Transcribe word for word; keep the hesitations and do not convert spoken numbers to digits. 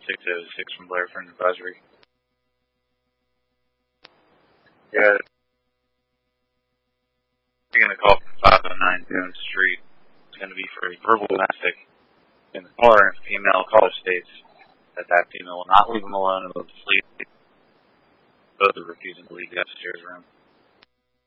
six oh six from Blair for an advisory. Yeah. You're going to call from five oh nine Dune Street. It's going to be for a verbal domestic in the car. And the female caller states that that female will not leave him alone and will sleep. Both are refusing to leave the upstairs room.